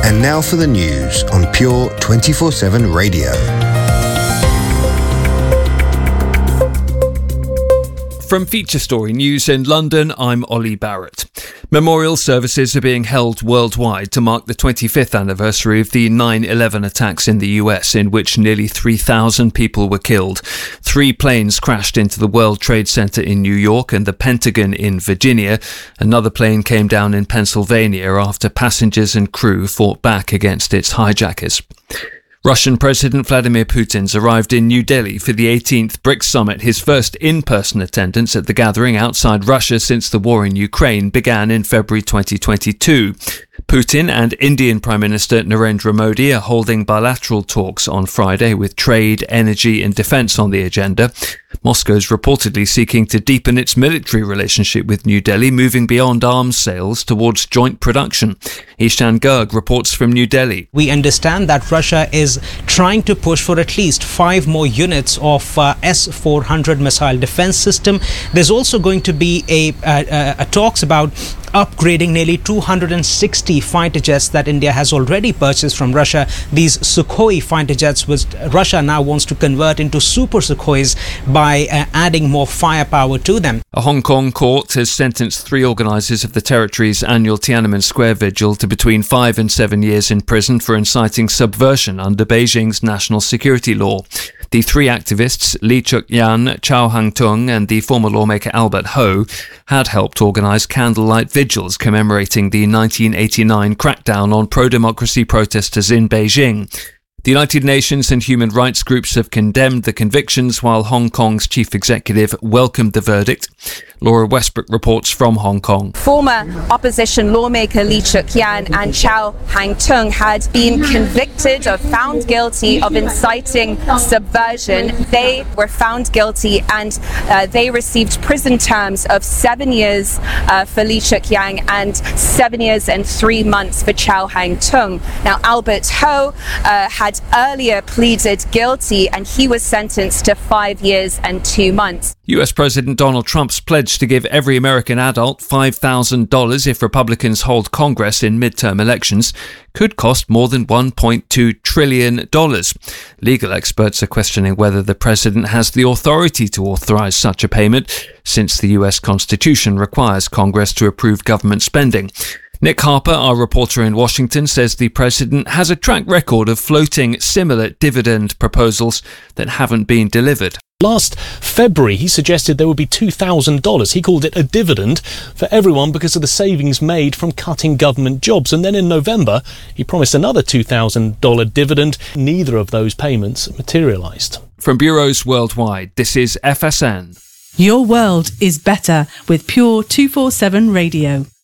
And now for the news on Pure 24/7 Radio. From Feature Story News in London, I'm Ollie Barrett. Memorial services are being held worldwide to mark the 25th anniversary of the 9/11 attacks in the US, in which nearly 3,000 people were killed. 3 planes crashed into the World Trade Center in New York and the Pentagon in Virginia. Another plane came down in Pennsylvania after passengers and crew fought back against its hijackers. Russian President Vladimir Putin's arrived in New Delhi for the 18th BRICS summit, his first in-person attendance at the gathering outside Russia since the war in Ukraine began in February 2022. Putin and Indian Prime Minister Narendra Modi are holding bilateral talks on Friday with trade, energy and defence on the agenda. Moscow's reportedly seeking to deepen its military relationship with New Delhi, moving beyond arms sales towards joint production. Ishan Garg reports from New Delhi. We understand that Russia is trying to push for at least 5 more units of S-400 missile defense system. There's also going to be a talks about upgrading nearly 260 fighter jets that India has already purchased from Russia. These Sukhoi fighter jets, which Russia now wants to convert into Super Sukhois by adding more firepower to them. A Hong Kong court has sentenced 3 organisers of the territory's annual Tiananmen Square vigil to between 5 and 7 years in prison for inciting subversion under Beijing's national security law. The 3 activists, Lee Chuk-yan, Chow Hang-tung and the former lawmaker Albert Ho, had helped organise candlelight vigils commemorating the 1989 crackdown on pro-democracy protesters in Beijing. The United Nations and human rights groups have condemned the convictions, while Hong Kong's chief executive welcomed the verdict. Laura Westbrook reports from Hong Kong. Former opposition lawmaker Lee Chuk-yan and Chow Hang-tung had been convicted of, found guilty of inciting subversion. They were found guilty and they received prison terms of 7 years for Lee Chuk-yan and 7 years and 3 months for Chow Hang-tung. Now, Albert Ho had earlier pleaded guilty and he was sentenced to 5 years and 2 months. US President Donald Trump's pledge to give every American adult $5,000 if Republicans hold Congress in midterm elections could cost more than $1.2 trillion. Legal experts are questioning whether the president has the authority to authorize such a payment, since the US Constitution requires Congress to approve government spending. Nick Harper, our reporter in Washington, says the president has a track record of floating similar dividend proposals that haven't been delivered. Last February, he suggested there would be $2,000. He called it a dividend for everyone because of the savings made from cutting government jobs. And then in November, he promised another $2,000 dividend. Neither of those payments materialised. From bureaus worldwide, this is FSN. Your world is better with Pure 24/7 Radio.